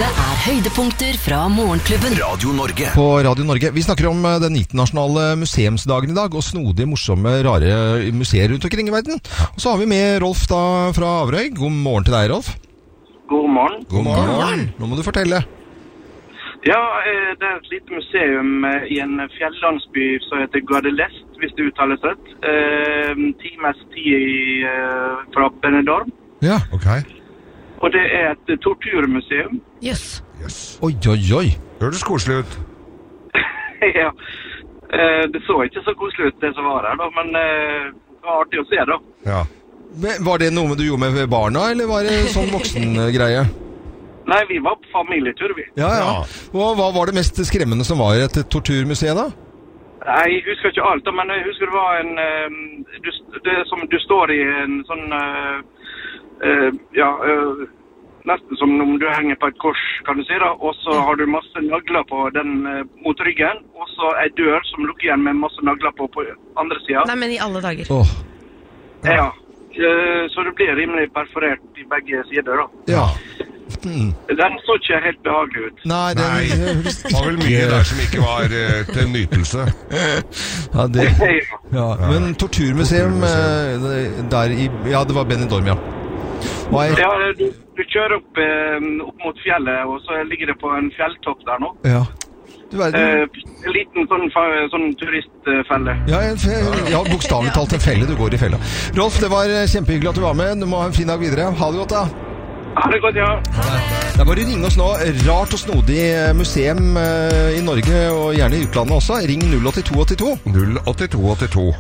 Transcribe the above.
Dette høydepunkter fra Morgenklubben. Radio Norge. På Radio Norge. Vi snakker om den internasjonale museumsdagen i dag, og snodige, morsomme, rare museer rundt omkring i verden. Og så har vi med Rolf da fra Averøy. God morgen til deg, Rolf. God morgen. God morgen. Nå må du fortelle. Ja, det et lite museum i en fjellandsby som heter Gardelest, hvis det uttales rett. Times tid fra Benidorm. Ja, ok. Og det et torturmuseum. Yes. Oi. Høres koselig ut. Ja, det så ikke så koselig ut det som var her da, men det var artig å se da. Ja. Men var det noe du gjorde med barna, eller var det sånn voksengreie? Nei, vi var på familietur, vi. Ja. Og hva var det mest skremmende som var i et torturmuseum da? Nei, jeg husker ikke alt da, men jeg husker det var det som du står i en sånn... nesten som om du henger på et kors, kan du si da, og så har du masse nagler på den mot ryggen, og så en dør som lukker igjen med masse nagler på andre siden. Nei, men i alle dager. Ja, så det blir rimelig perforert i begge sider da. Ja. Den så ikke helt behagelig ut. Nei, Det var vel mye der som ikke var til nytelse. Men torturmuseum der i... Ja, det var Benidorm, ja. Ja, du kjører opp mot fjellet, og så ligger det på en fjelltopp der nå. Ja. En liten sånn turistfelle. Ja, bokstavelig talt en felle. Du går i fella. Rolf, det var kjempehyggelig at du var med. Du må ha en fin dag videre. Ha det godt da. Ha det godt, ja. Det er bare å ringe oss nå. Rart og snodig museum i Norge, og gjerne i utlandet også. Ring 08282. 08282.